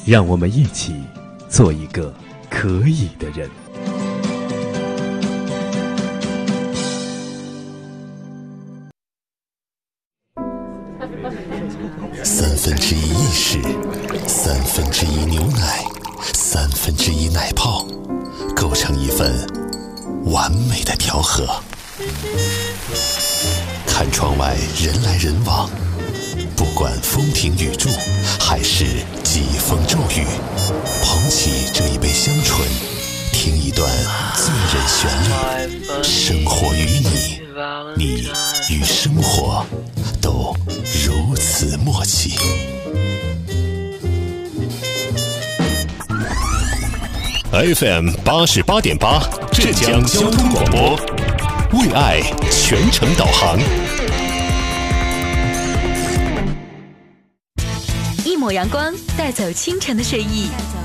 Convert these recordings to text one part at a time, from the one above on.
让我们一起做一个可以的人。 1/3意式，1/3牛奶，1/3奶泡，构成一份完美的调和。看窗外人来人往，不管风停雨住还是疾风骤雨，捧起这一杯香醇，听一段醉人旋律。生活与你，你与生活都如此默契。FM 88.8，浙江交通广播，为爱全程导航。 一抹阳光，带走清晨的睡意；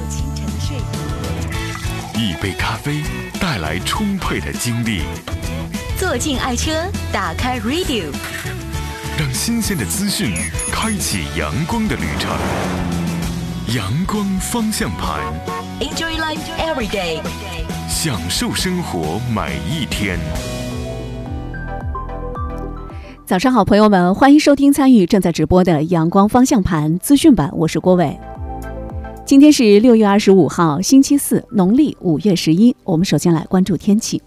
一杯咖啡，带来充沛的精力。 坐进爱车，打开 Radio， 让新鲜的资讯开启阳光的旅程。阳光方向盘 Enjoy life every day， 享受生活每一天。 早上好，朋友们，欢迎收听参与正在直播的阳光方向盘资讯版，我是郭伟。今天是6月25号，星期四，农历5月11。我们首先来关注天气。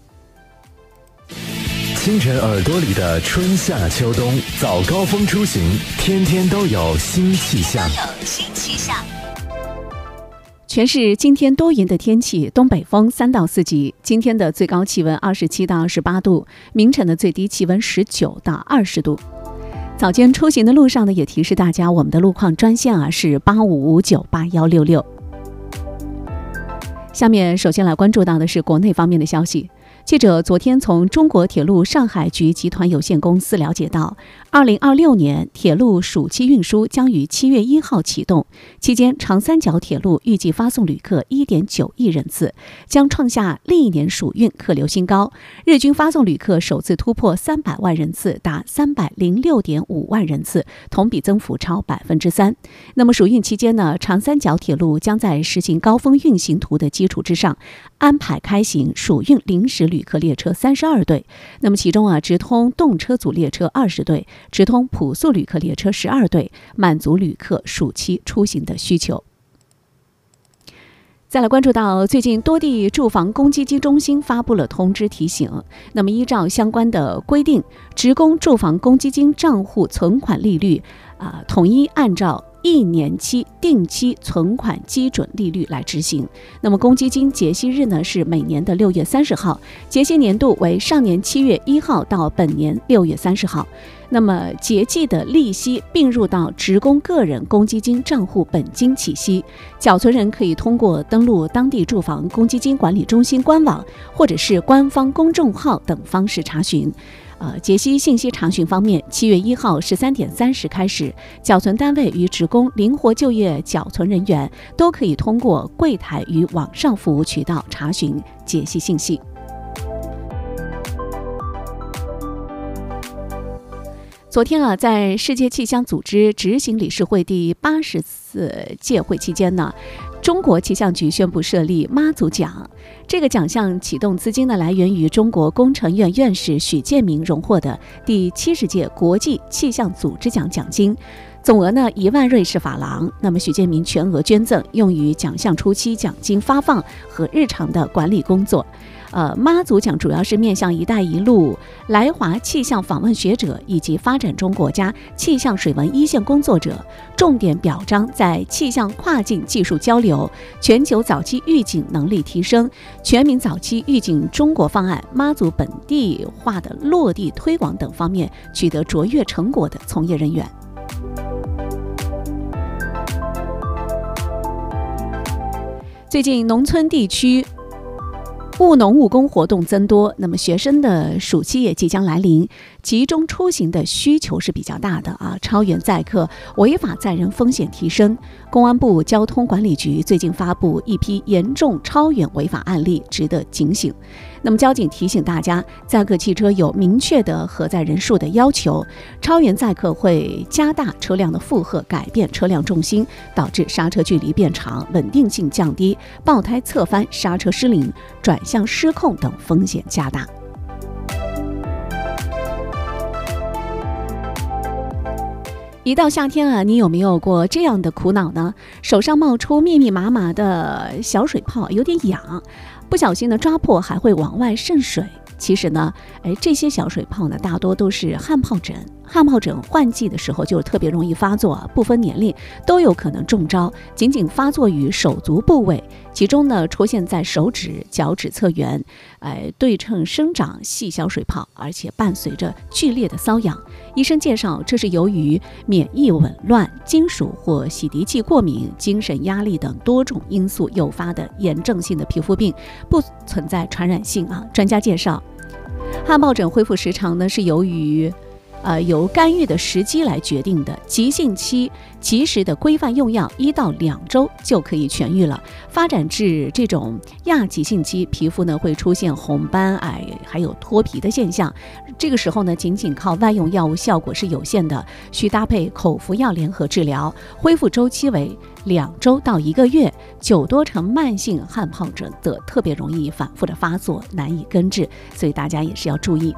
清晨耳朵里的春夏秋冬，早高峰出行，天天都有新气象。 全市今天多云的天气，东北风3到4级。今天的最高气温27到28度，明晨的最低气温19到20度。早间出行的路上呢，也提示大家，我们的路况专线是85598166。下面首先来关注到的是国内方面的消息。记者昨天从中国铁路上海局集团有限公司了解到，2026年铁路暑期运输将于7月1号启动，期间长三角铁路预计发送旅客 1.9 亿人次，将创下历年暑运客流新高，日均发送旅客首次突破300万人次，达 306.5 万人次，同比增幅超 3%。那么暑运期间呢，长三角铁路将在实行高峰运行图的基础之上，安排开行暑运临时旅客列车32对，那么其中直通动车组列车20对，直通普速旅客列车12对，满足旅客暑期出行的需求。再来关注到最近多地住房公积金中心发布了通知提醒，那么依照相关的规定，职工住房公积金账户存款利率统一按照1年期定期存款基准利率来执行。那么公积金结息日呢是每年的6月30号，结息年度为上年7月1号到本年6月30号。那么结计的利息并入到职工个人公积金账户本金起息，缴存人可以通过登录当地住房公积金管理中心官网或者是官方公众号等方式查询。结息信息查询方面，7月1号13点30开始，缴存单位与职工灵活就业缴存人员都可以通过柜台与网上服务渠道查询结息信息。昨天在世界气象组织执行理事会第84届会期间呢，中国气象局宣布设立妈祖奖。这个奖项启动资金呢，来源于中国工程院院士许建民荣获的第70届国际气象组织奖奖金，总额呢1万瑞士法郎。那么许建民全额捐赠，用于奖项初期奖金发放和日常的管理工作。妈祖奖主要是面向“一带一路”来华气象访问学者以及发展中国家气象水文一线工作者，重点表彰在气象跨境技术交流、全球早期预警能力提升、全民早期预警中国方案、妈祖本地化的落地推广等方面取得卓越成果的从业人员。最近农村地区务农务工活动增多，那么学生的暑期也即将来临，集中出行的需求是比较大的超员载客、违法载人风险提升。公安部交通管理局最近发布一批严重超员违法案例，值得警醒。 那么交警提醒大家，载客汽车有明确的核载人数的要求，超员载客会加大车辆的负荷，改变车辆重心，导致刹车距离变长，稳定性降低，爆胎侧翻、刹车失灵、转向失控等风险加大。一到夏天啊，你有没有过这样的苦恼呢？手上冒出密密麻麻的小水泡，有点痒，不小心的抓破还会往外渗水。其实呢，这些小水泡呢，大多都是汗疱疹。汗疱疹换季的时候就特别容易发作，不分年龄都有可能中招，仅仅发作于手足部位，其中呢出现在手指、脚趾侧缘，对称生长细小水泡，而且伴随着剧烈的瘙痒。医生介绍，这是由于免疫紊乱、金属或洗涤剂过敏、精神压力等多种因素诱发的炎症性的皮肤病，不存在传染性啊。专家介绍，汗疱疹恢复时长呢是由干预的时机来决定的，急性期及时的规范用药，1到2周就可以痊愈了。发展至这种亚急性期，皮肤呢会出现红斑、还有脱皮的现象。这个时候呢，仅靠外用药物效果是有限的，需搭配口服药联合治疗，恢复周期为2周到1个月。久多成慢性汗疱疹的特别容易反复的发作，难以根治，所以大家也是要注意。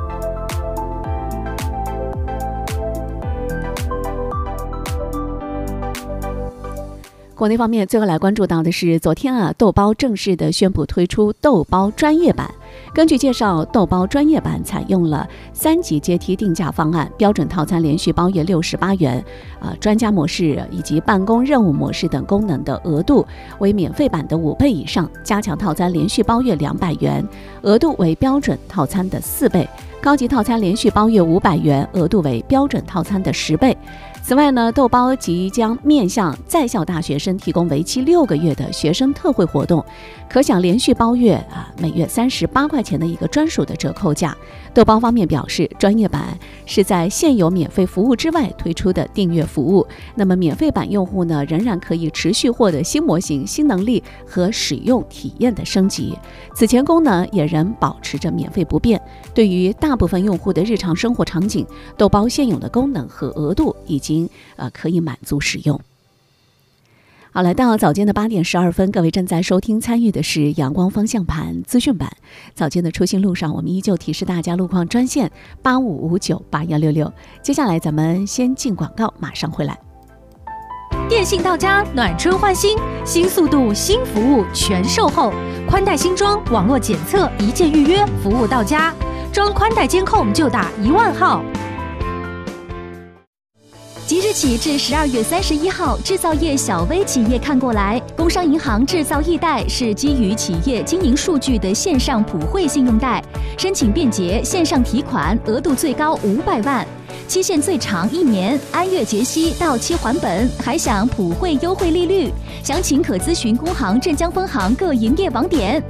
国内方面，最后来关注到的是，昨天豆包正式的宣布推出豆包专业版。根据介绍，豆包专业版采用了3级阶梯定价方案，标准套餐连续包月68元，专家模式以及办公任务模式等功能的额度为免费版的5倍以上，加强套餐连续包月200元，额度为标准套餐的4倍，高级套餐连续包月500元，额度为标准套餐的10倍。此外呢，豆包即将面向在校大学生提供为期6个月的学生特惠活动，可享连续包月每月38块钱的一个专属的折扣价。豆包方面表示，专业版是在现有免费服务之外推出的订阅服务，那么免费版用户呢，仍然可以持续获得新模型、新能力和使用体验的升级。此前功能也仍保持着免费不变。对于大部分用户的日常生活场景，豆包现有的功能和额度已经可以满足使用。好，来到早间的8点12分，各位正在收听参与的是阳光方向盘资讯版。早间的出行路上，我们依旧提示大家路况专线85598166。接下来咱们先进广告，马上回来。 电信到家，暖春换新，新速度新服务全售后，宽带新装，网络检测一键预约，服务到家，装宽带监控就打1万号。即日起至12月31号，制造业小微企业看过来，工商银行制造易贷是基于企业经营数据的线上普惠信用贷，申请便捷，线上提款，额度最高500万，期限最长1年，按月结息，到期还本，还享普惠优惠利率。详情可咨询工行镇江分行各营业网点。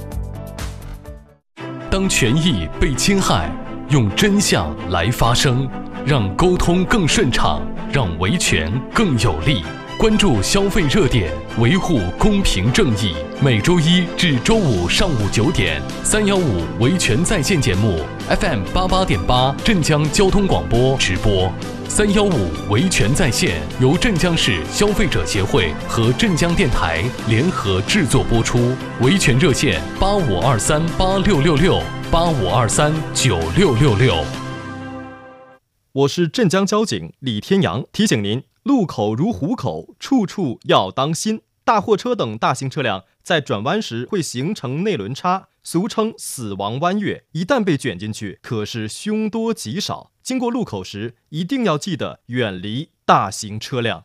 当权益被侵害，用真相来发声，让沟通更顺畅，让维权更有力。关注消费热点，维护公平正义。每周1至周5上午9点，315维权在线节目 FM 88.8镇江交通广播直播。315维权在线由镇江市消费者协会和镇江电台联合制作播出。维权热线85238666，85239666。 我是镇江交警李天阳，提醒您：路口如虎口，处处要当心。大货车等大型车辆在转弯时会形成内轮差，俗称死亡弯月，一旦被卷进去，可是凶多吉少。经过路口时，一定要记得远离大型车辆。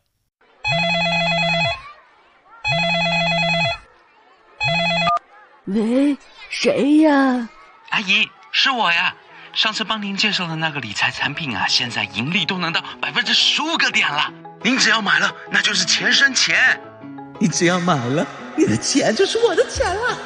喂，谁呀？ 阿姨，是我呀。上次帮您介绍的那个理财产品啊，现在盈利都能到15%个点了。您只要买了，那就是钱生钱。 你只要买了，你的钱就是我的钱了。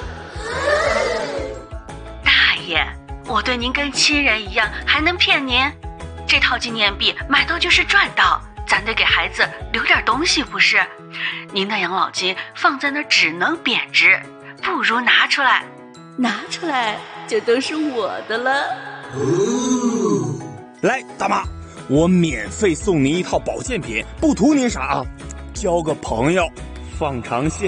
大爷，我对您跟亲人一样，还能骗您？这套纪念币买到就是赚到，咱得给孩子留点东西不是？您的养老金放在那只能贬值，不如拿出来。 拿出来就都是我的了。 来，大妈，我免费送您一套保健品，不图您啥啊，交个朋友，放长线。